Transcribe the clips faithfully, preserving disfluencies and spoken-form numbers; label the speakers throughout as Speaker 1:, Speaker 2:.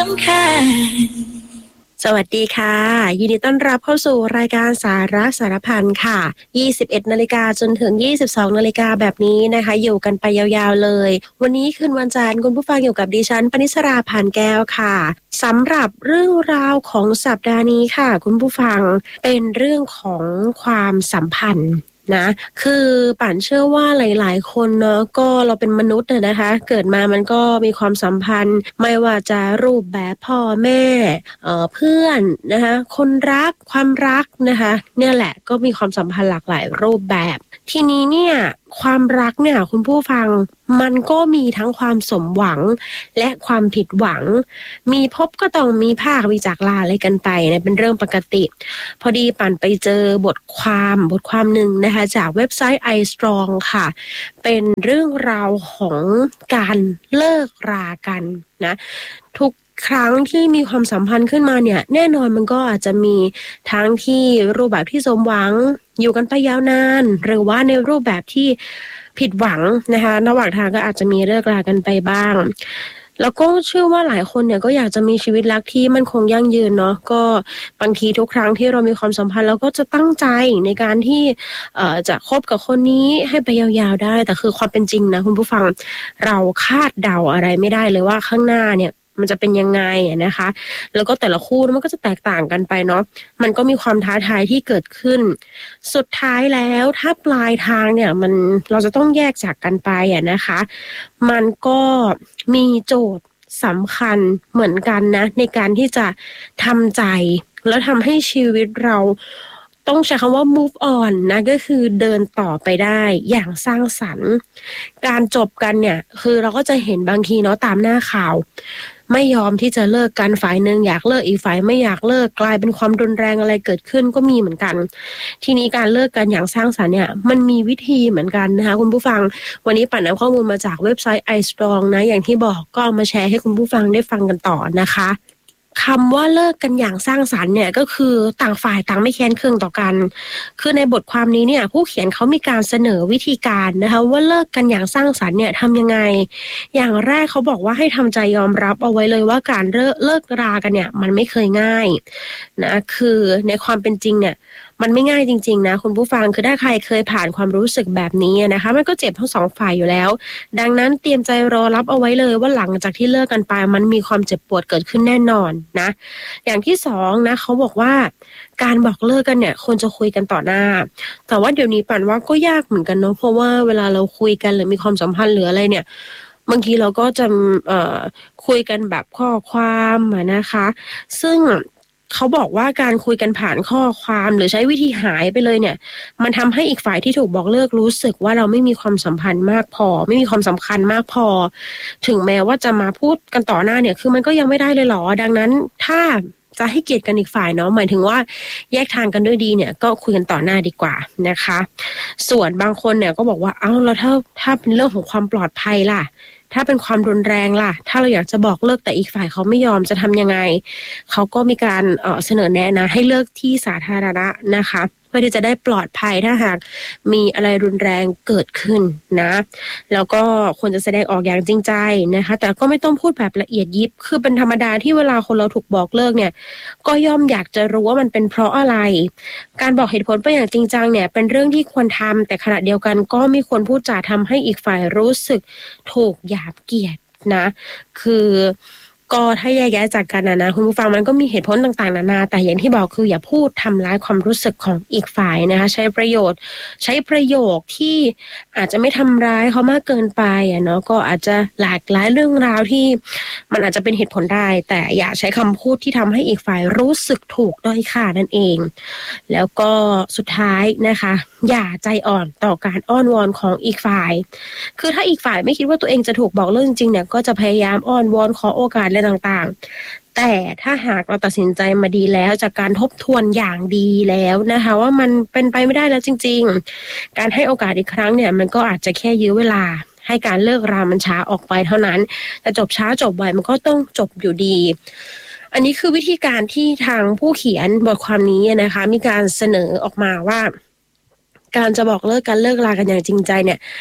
Speaker 1: สวัสดีค่ะยินดีต้อนรับเข้าสู่รายการสาระสารพันค่ะยี่สิบเอ็ดนาฬิกาจนถึงยี่สิบสองนาฬิกาแบบนี้นะคะอยู่กันไปยาวๆเลยวันนี้คืนวันจันทร์คุณผู้ฟังอยู่กับดิฉันปณิสราผ่านแก้วค่ะสำหรับเรื่องราวของสัปดาห์นี้ค่ะคุณผู้ฟังเป็นเรื่องของความสัมพันธ์นะคือป่านเชื่อว่าหลายๆคนเนาะก็เราเป็นมนุษย์นะคะเกิดมามันก็มีความสัมพันธ์ไม่ว่าจะรูปแบบพ่อแม่เอ่อเพื่อนนะคะคนรักความรักนะคะเนี่ยแหละก็มีความสัมพันธ์หลากหลายรูปแบบทีนี้เนี่ยความรักเนี่ยคุณผู้ฟังมันก็มีทั้งความสมหวังและความผิดหวังมีพบก็ต้องมีภาควิจากลาอะไรกันไปนะเป็นเรื่องปกติพอดีปั่นไปเจอบทความบทความหนึ่งนะคะจากเว็บไซต์ iStrong ค่ะเป็นเรื่องราวของการเลิกรากันนะทุกครั้งที่มีความสัมพันธ์ขึ้นมาเนี่ยแน่นอนมันก็อาจจะมีทั้งที่รูปแบบที่สมหวังอยู่กันไปยาวนานหรือว่าในรูปแบบที่ผิดหวังนะคะระหว่างทางก็อาจจะมีเลิกรากันไปบ้างแล้วก็เชื่อว่าหลายคนเนี่ยก็อยากจะมีชีวิตรักที่มั่นคงยั่งยืนเนาะก็บางทีทุกครั้งที่เรามีความสัมพันธ์เราก็จะตั้งใจในการที่เอ่อจะคบกับคนนี้ให้ไปยาวๆได้แต่คือความเป็นจริงนะคุณผู้ฟังเราคาดเดาอะไรไม่ได้เลยว่าข้างหน้าเนี่ยมันจะเป็นยังไงนะคะแล้วก็แต่ละคู่มันก็จะแตกต่างกันไปเนาะมันก็มีความท้าทายที่เกิดขึ้นสุดท้ายแล้วถ้าปลายทางเนี่ยมันเราจะต้องแยกจากกันไปอ่ะนะคะมันก็มีโจทย์สำคัญเหมือนกันนะในการที่จะทำใจแล้วทำให้ชีวิตเราต้องใช้คำว่า move on นะก็คือเดินต่อไปได้อย่างสร้างสรรค์การจบกันเนี่ยคือเราก็จะเห็นบางทีเนาะตามหน้าข่าวไม่ยอมที่จะเลิกกันฝ่ายหนึ่งอยากเลิกอีกฝ่ายไม่อยากเลิกกลายเป็นความรุนแรงอะไรเกิดขึ้นก็มีเหมือนกันทีนี้การเลิกกันอย่างสร้างสรรค์เนี่ยมันมีวิธีเหมือนกันนะคะคุณผู้ฟังวันนี้ปั่นนำข้อมูลมาจากเว็บไซต์ iStrong นะอย่างที่บอกก็เอามาแชร์ให้คุณผู้ฟังได้ฟังกันต่อนะคะคำว่าเลิกกันอย่างสร้างสรรค์เนี่ยก็คือต่างฝ่ายต่างไม่แค้นเคืองต่อกันคือในบทความนี้เนี่ยผู้เขียนเขามีการเสนอวิธีการนะคะว่าเลิกกันอย่างสร้างสรรค์เนี่ยทำยังไงอย่างแรกเขาบอกว่าให้ทำใจยอมรับเอาไว้เลยว่าการเลิกเลิกรากันเนี่ยมันไม่เคยง่ายนะคือในความเป็นจริงเนี่ยมันไม่ง่ายจริงๆนะคุณผู้ฟังคือถ้าใครเคยผ่านความรู้สึกแบบนี้นะคะมันก็เจ็บทั้งสองฝ่ายอยู่แล้วดังนั้นเตรียมใจรอรับเอาไว้เลยว่าหลังจากที่เลิกกันไปมันมีความเจ็บปวดเกิดขึ้นแน่นอนนะอย่างที่สองนะเขาบอกว่าการบอกเลิกกันเนี่ยควรจะคุยกันต่อหน้าแต่ว่าเดี๋ยวนี้ปั่นว่าก็ยากเหมือนกันเนาะเพราะว่าเวลาเราคุยกันหรือมีความสัมพันธ์หรืออะไรเนี่ยบางทีเราก็จะเอ่อคุยกันแบบข้อความนะคะซึ่งเขาบอกว่าการคุยกันผ่านข้อความหรือใช้วิธีหายไปเลยเนี่ยมันทำให้อีกฝ่ายที่ถูกบอกเลิกรู้สึกว่าเราไม่มีความสัมพันธ์มากพอไม่มีความสำคัญมากพอถึงแม้ว่าจะมาพูดกันต่อหน้าเนี่ยคือมันก็ยังไม่ได้เลยหรอดังนั้นถ้าจะให้เกียรติกันอีกฝ่ายเนาะหมายถึงว่าแยกทางกันด้วยดีเนี่ยก็คุยกันต่อหน้าดีกว่านะคะส่วนบางคนเนี่ยก็บอกว่าเอ้าแล้วถ้าถ้าเป็นเรื่องของความปลอดภัยล่ะถ้าเป็นความรุนแรงล่ะถ้าเราอยากจะบอกเลิกแต่อีกฝ่ายเขาไม่ยอมจะทำยังไงเขาก็มีการเอ่อเสนอแนะนะให้เลิกที่สาธารณะนะคะเพื่อที่จะได้ปลอดภัยถ้าหากมีอะไรรุนแรงเกิดขึ้นนะแล้วก็ควรจะแสดงออกอย่างจริงใจนะคะแต่ก็ไม่ต้องพูดแบบละเอียดยิบคือเป็นธรรมดาที่เวลาคนเราถูกบอกเลิกเนี่ยก็ย่อมอยากจะรู้ว่ามันเป็นเพราะอะไรการบอกเหตุผลไปอย่างจริงจังเนี่ยเป็นเรื่องที่ควรทำแต่ขณะเดียวกันก็ไม่ควรพูดจาทำให้อีกฝ่ายรู้สึกถูกหยาบเกียรตินะคือก็ถ้าแยกแยะจากกันนะนะคุณผู้ฟังมันก็มีเหตุผลต่างๆนานาแต่อย่างที่บอกคืออย่าพูดทำร้ายความรู้สึกของอีกฝ่ายนะคะใช้ประโยชน์ใช้ประโยคที่อาจจะไม่ทำร้ายเขามากเกินไปอ่ะเนาะก็อาจจะหลากหลายเรื่องราวที่มันอาจจะเป็นเหตุผลได้แต่อย่าใช้คำพูดที่ทำให้อีกฝ่ายรู้สึกถูกด้อยค่านั่นเองแล้วก็สุดท้ายนะคะอย่าใจอ่อนต่อการอ้อนวอนของอีกฝ่ายคือถ้าอีกฝ่ายไม่คิดว่าตัวเองจะถูกบอกเลิกจริงๆเนี่ยก็จะพยายามอ้อนวอนขอโอกาสอะไรต่างๆแต่ถ้าหากเราตัดสินใจมาดีแล้วจากการทบทวนอย่างดีแล้วนะคะว่ามันเป็นไปไม่ได้แล้วจริงๆการให้โอกาสอีกครั้งเนี่ยมันก็อาจจะแค่ยื้อเวลาให้การเลิกรามันช้าออกไปเท่านั้นแต่จบช้าจบไวมันก็ต้องจบอยู่ดีอันนี้คือวิธีการที่ทางผู้เขียนบทความนี้นะคะมีการเสนอออกมาว่าการจะบอกเลิกกันเลิกรากันอย่างจริงใจเนี่ย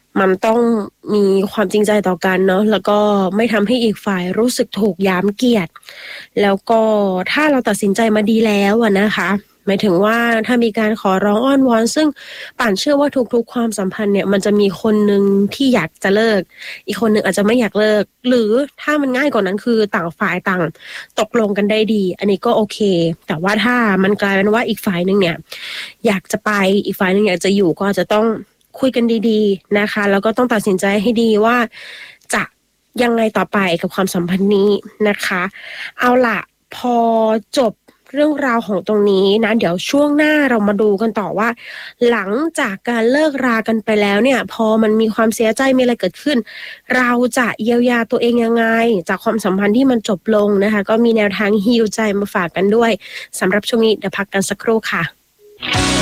Speaker 1: มันต้องมีความจริงใจต่อกันเนาะแล้วก็ไม่ทำให้อีกฝ่ายรู้สึกถูกหยามเกียรติแล้วก็ถ้าเราตัดสินใจมาดีแล้วอะนะคะหมายถึงว่าถ้ามีการขอร้องอ้อนวอนซึ่งป่านเชื่อว่าทุกๆความสัมพันธ์เนี่ยมันจะมีคนหนึ่งที่อยากจะเลิกอีกคนหนึ่งอาจจะไม่อยากเลิกหรือถ้ามันง่ายกว่านั้นคือต่างฝ่ายต่างตกลงกันได้ดีอันนี้ก็โอเคแต่ว่าถ้ามันกลายเป็นว่าอีกฝ่ายนึงเนี่ยอยากจะไปอีกฝ่ายนึงอยากจะอยู่ก็อาจจะต้องคุยกันดีๆนะคะแล้วก็ต้องตัดสินใจให้ดีว่าจะยังไงต่อไปกับความสัมพันธ์นี้นะคะเอาล่ะพอจบเรื่องราวของตรงนี้นะเดี๋ยวช่วงหน้าเรามาดูกันต่อว่าหลังจากการเลิกรากันไปแล้วเนี่ยพอมันมีความเสียใจมีอะไรเกิดขึ้นเราจะเยียวยาตัวเองยังไงจากความสัมพันธ์ที่มันจบลงนะคะก็มีแนวทางฮีลใจมาฝากกันด้วยสำหรับช่วงนี้เดี๋ยวพักกันสักครู่ค่ะ